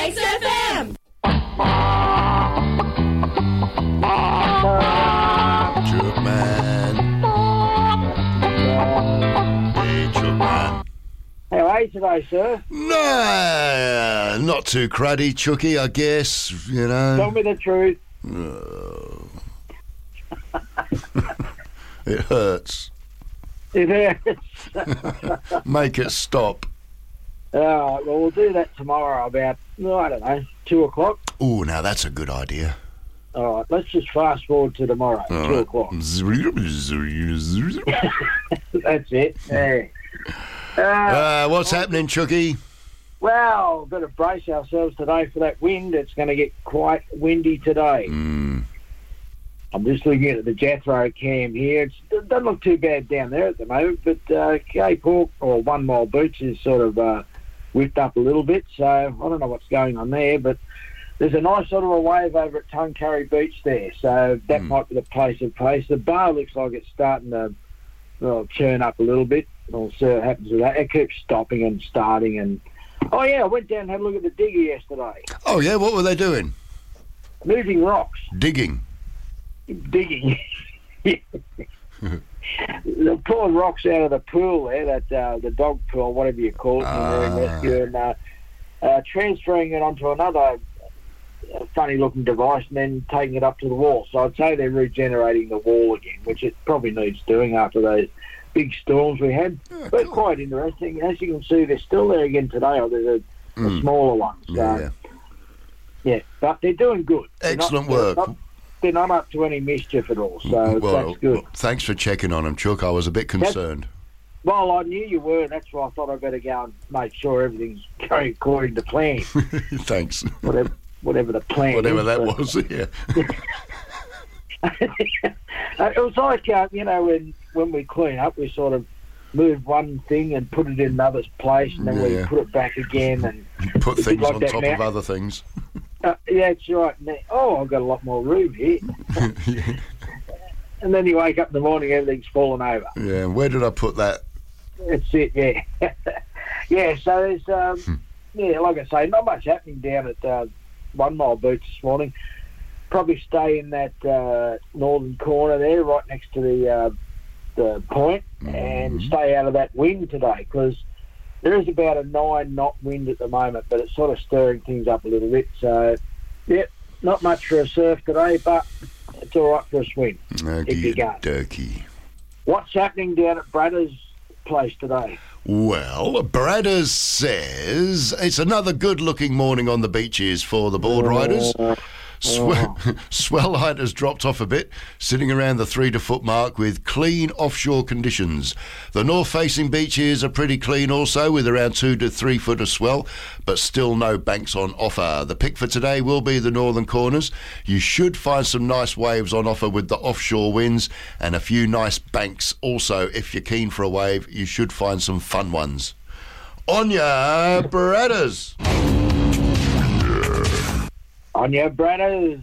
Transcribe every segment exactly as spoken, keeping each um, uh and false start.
Ace F M. Chook man. Hey, Chook man. How are you today, sir? Nah, not too cruddy, Chooky, I guess, you know. Tell me the truth. Oh. It hurts. It hurts. Make it stop. All right, well, we'll do that tomorrow about, well, I don't know, two o'clock. Oh, now that's a good idea. All right, let's just fast forward to tomorrow, All two right. o'clock. That's it. Yeah. Uh, Uh, what's happening, Chooky? well, better brace ourselves today for that wind. It's going to get quite windy today. Mm. I'm just looking at the Jethro cam here. It's, it doesn't look too bad down there at the moment, but uh, Cape Hawk, or One Mile Beach, is sort of uh, whipped up a little bit, so I don't know what's going on there, but there's a nice sort of a wave over at Tuncurry Beach there, so that Mm. might be the place of pace. The bar looks like it's starting to well, churn up a little bit. We'll see what happens with that. It keeps stopping and starting, and oh yeah, I went down and had a look at the digger yesterday. Oh, yeah, what were they doing? Moving rocks. Digging. Digging. They pulling rocks out of the pool there, that uh, the dog pool, whatever you call it, Ah. in rescue, and uh, uh, transferring it onto another uh, funny-looking device and then taking it up to the wall. So I'd say they're regenerating the wall again, which it probably needs doing after those big storms we had. Yeah, but cool. quite interesting. As you can see, they're still there again today, or there's a, Mm. a smaller one. So, Yeah, yeah. yeah. but they're doing good. They're not- Excellent they're work. not- They're not up to any mischief at all, so well, that's good. well, thanks for checking on them, Chook. I was a bit concerned. Well, I knew you were. That's why I thought I'd better go and make sure everything's going according to plan. Thanks. whatever, whatever the plan Whatever is. that But- was, yeah. It was like, uh, you know, when, when we clean up, we sort of move one thing and put it in another's place, and then Yeah. we put it back again. And Put It's things like on that top now. of other things. uh, yeah, that's right. And then, oh, I've got a lot more room here. And then you wake up in the morning, everything's fallen over. Yeah, where did I put that? That's it, yeah. Yeah, so there's, um, yeah, like I say, not much happening down at uh, One Mile Beach this morning. Probably stay in that uh, northern corner there, right next to the uh, the point, and stay out of that wind today, because there is about a nine knot wind at the moment, but it's sort of stirring things up a little bit. So, yeah, not much for a surf today, but it's all right for a swim. If you Okie go. dokie. What's happening down at Bradders' place today? Well, Bradders says it's another good-looking morning on the beaches for the board riders. Uh, Swell, swell height has dropped off a bit, sitting around the three to foot mark with clean offshore conditions. The north-facing beaches are pretty clean also, with around two to three foot of swell, but still no banks on offer. The pick for today will be the northern corners. You should find some nice waves on offer with the offshore winds, and a few nice banks also. If you're keen for a wave, you should find some fun ones. On ya, Bradders! On your Bradders.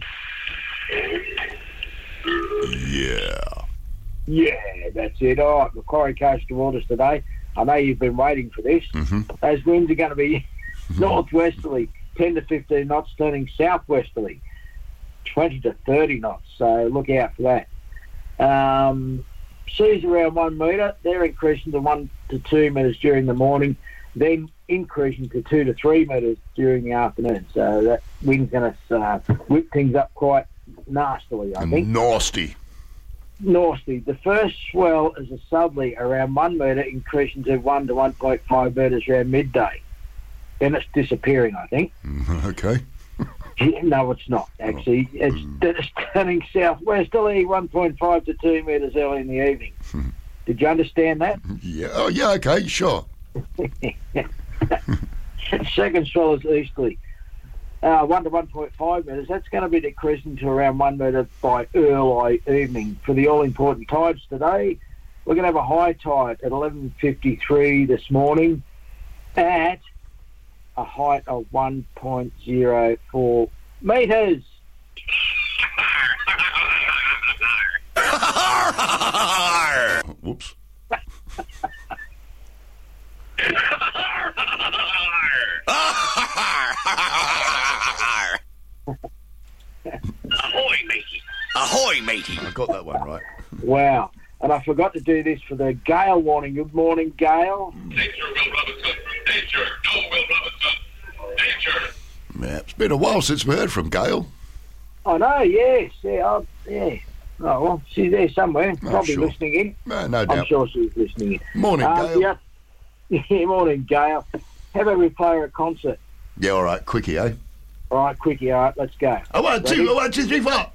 Yeah. Yeah, that's it. All right, Macquarie Coastal Waters today. I know you've been waiting for this. Mm-hmm. Those winds are going to be northwesterly, ten to fifteen knots, turning southwesterly, twenty to thirty knots. So look out for that. Um, seas around one metre. They're increasing to one to two metres during the morning, then increasing to two to three metres during the afternoon. So that wind's going to uh, whip things up quite nastily, I think. Nasty. Nasty. The first swell is a southerly around one metre, increasing to one to one point five metres around midday. Then it's disappearing, I think. Okay. No, it's not, actually. It's, it's turning southwesterly, one point five to two metres early in the evening. Did you understand that? Yeah. Oh, yeah, okay, sure. Second swell is easterly, uh, one to one point five metres. That's going to be decreasing to around one metre by early evening. For the all-important tides today, we're going to have a high tide at eleven fifty-three this morning at a height of one point zero four metres. Whoops. Ahoy, matey. Ahoy, matey. I got that one right. Wow. And I forgot to do this for the gale warning. Good morning, Gale. Danger, Will Robinson. Danger. No, Will Robinson. Danger. Yeah, it's been a while since we heard from Gail. I know, yes. Yeah, oh, yeah. Oh, well, she's there somewhere. Oh, Probably sure. listening in. Uh, no I'm doubt. sure she's listening in. Morning, Um, Gail. Yeah. Yeah, morning, Gale. How about we play her a concert? Yeah, all right. Quickie, eh? All right, quickie. All right, let's go. Oh, one, Ready? two, oh, one, two, three, four.